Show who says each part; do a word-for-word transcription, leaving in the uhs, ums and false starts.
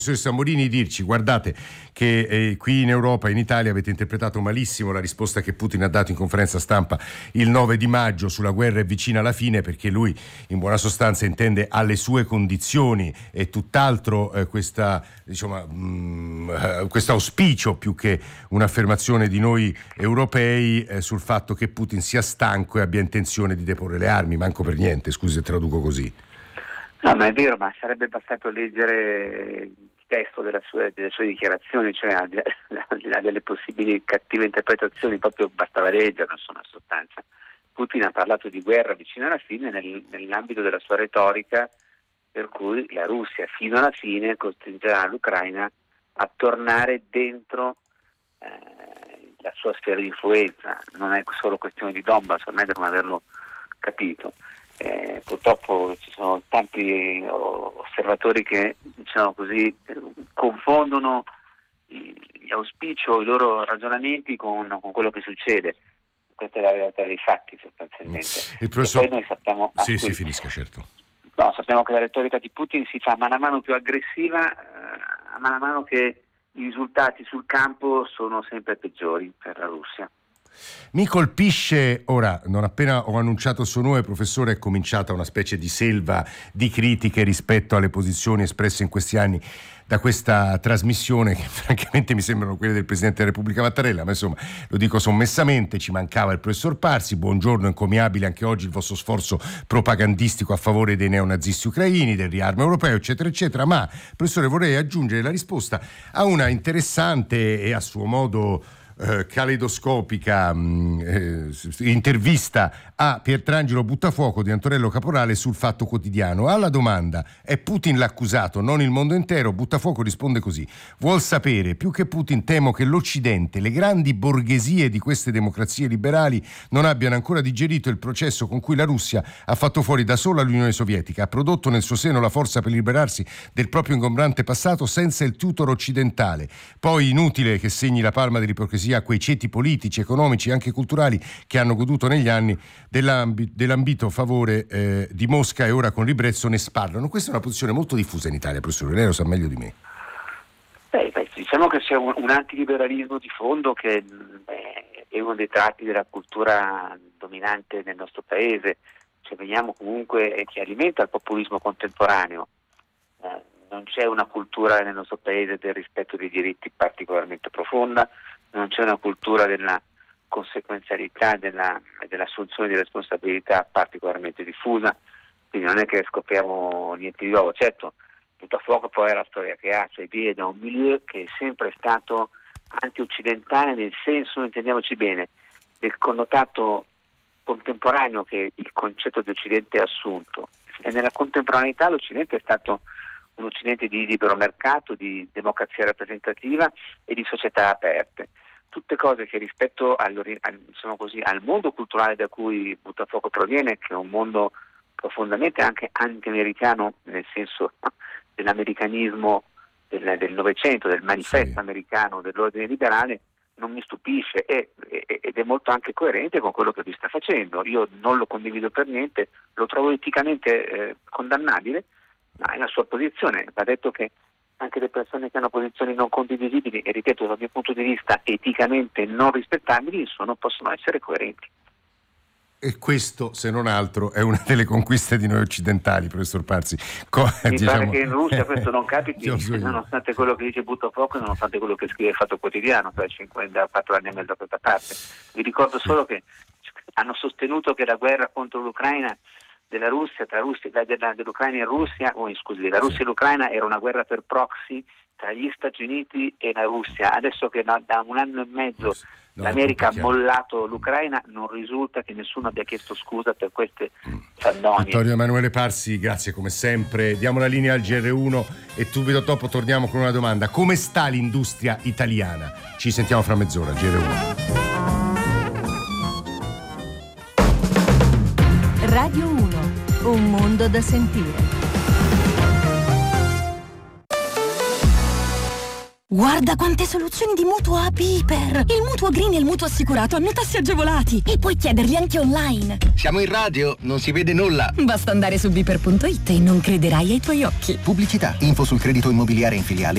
Speaker 1: Professor Sammorini, dirci: guardate che eh, qui in Europa, in Italia, avete interpretato malissimo la risposta che Putin ha dato in conferenza stampa il nove di maggio sulla guerra è vicina alla fine, perché lui in buona sostanza intende alle sue condizioni e tutt'altro eh, questa, diciamo, mh, questo auspicio più che un'affermazione di noi europei eh, sul fatto che Putin sia stanco e abbia intenzione di deporre le armi. Manco per niente, scusi se traduco così.
Speaker 2: No, ma è vero, ma sarebbe bastato leggere il testo della sua, delle sue dichiarazioni, cioè al di là delle possibili cattive interpretazioni, proprio bastava leggere, insomma, in sostanza. Putin ha parlato di guerra vicino alla fine nel, nell'ambito della sua retorica, per cui la Russia fino alla fine costringerà l'Ucraina a tornare dentro eh, la sua sfera di influenza. Non è solo questione di Donbass, ormai devono averlo capito. Eh, purtroppo ci sono tanti osservatori che, diciamo così, confondono gli auspici o i loro ragionamenti con, con quello che succede. Questa è la realtà dei fatti, sostanzialmente.
Speaker 1: Il professor...
Speaker 2: E poi noi sappiamo,
Speaker 1: sì,
Speaker 2: ah,
Speaker 1: si finisca, certo.
Speaker 2: No, sappiamo che la retorica di Putin si fa mano a mano più aggressiva, eh, a mano a mano che i risultati sul campo sono sempre peggiori per la Russia.
Speaker 1: Mi colpisce, ora, non appena ho annunciato il suo nome, professore, è cominciata una specie di selva di critiche rispetto alle posizioni espresse in questi anni da questa trasmissione, che francamente mi sembrano quelle del Presidente della Repubblica Mattarella, ma insomma lo dico sommessamente. Ci mancava il professor Parsi, buongiorno, encomiabile anche oggi il vostro sforzo propagandistico a favore dei neonazisti ucraini, del riarmo europeo, eccetera eccetera. Ma, professore, vorrei aggiungere la risposta a una interessante e a suo modo Eh, caleidoscopica mh, eh, intervista a Pietrangelo Buttafuoco di Antonello Caporale sul Fatto Quotidiano. Alla domanda "è Putin l'accusato, non il mondo intero?", Buttafuoco risponde così: "Vuol sapere, più che Putin temo che l'Occidente, le grandi borghesie di queste democrazie liberali non abbiano ancora digerito il processo con cui la Russia ha fatto fuori da sola l'Unione Sovietica, ha prodotto nel suo seno la forza per liberarsi del proprio ingombrante passato senza il tutor occidentale. Poi inutile che segni la palma dell'ipocrisia a quei ceti politici, economici e anche culturali che hanno goduto negli anni dell'ambi- dell'ambito favore eh, di Mosca e ora con ribrezzo ne sparlano". Questa è una posizione molto diffusa in Italia, professore, lei lo sa meglio di me.
Speaker 2: Beh, beh, diciamo che c'è un, un antiliberalismo di fondo che beh, è uno dei tratti della cultura dominante nel nostro paese, cioè veniamo comunque che alimenta il populismo contemporaneo. Eh, non c'è una cultura nel nostro paese del rispetto dei diritti particolarmente profonda, non c'è una cultura della conseguenzialità, della, dell'assunzione di responsabilità particolarmente diffusa, quindi non è che scopriamo niente di nuovo. Certo, Buttafuoco poi è la storia che ha, cioè viene da un milieu che è sempre stato anti-occidentale, nel senso, intendiamoci bene, del connotato contemporaneo che il concetto di Occidente ha assunto, e nella contemporaneità l'Occidente è stato un Occidente di libero mercato, di democrazia rappresentativa e di società aperte. Tutte cose che rispetto al, diciamo così, al mondo culturale da cui Buttafuoco proviene, che è un mondo profondamente anche anti-americano, nel senso dell'americanismo del, del Novecento, del manifesto sì. americano dell'ordine liberale, non mi stupisce e, e, ed è molto anche coerente con quello che lui sta facendo. Io non lo condivido per niente, lo trovo eticamente eh, condannabile, ma è la sua posizione. Va detto che anche le persone che hanno posizioni non condivisibili e, ripeto, dal mio punto di vista eticamente non rispettabili, sono, possono essere coerenti.
Speaker 1: E questo, se non altro, è una delle conquiste di noi occidentali, professor Parsi. Co-
Speaker 2: Mi
Speaker 1: diciamo...
Speaker 2: pare che in Russia questo non capiti, nonostante quello che dice Buttafuoco e nonostante quello che scrive il Fatto Quotidiano, cioè cinquanta quattro anni e mezzo a questa parte. Vi ricordo solo che hanno sostenuto che la guerra contro l'Ucraina della Russia, tra Russia, della, dell'Ucraina e Russia, o oh, scusi, la Russia e l'Ucraina era una guerra per proxy tra gli Stati Uniti e la Russia. Adesso che da, da un anno e mezzo no, l'America ha mollato l'Ucraina, non risulta che nessuno abbia chiesto scusa per queste fandonie.
Speaker 1: Vittorio Emanuele Parsi, grazie come sempre. Diamo la linea al G R uno e subito dopo torniamo con una domanda: come sta l'industria italiana? Ci sentiamo fra mezz'ora, G R uno.
Speaker 3: Radio uno, un mondo da sentire.
Speaker 4: Guarda quante soluzioni di mutuo a Piper! Il mutuo green e il mutuo assicurato hanno tassi agevolati e puoi chiederli anche online.
Speaker 5: Siamo in radio, non si vede nulla.
Speaker 4: Basta andare su biper punto it e non crederai ai tuoi occhi.
Speaker 5: Pubblicità, info sul credito immobiliare in filiale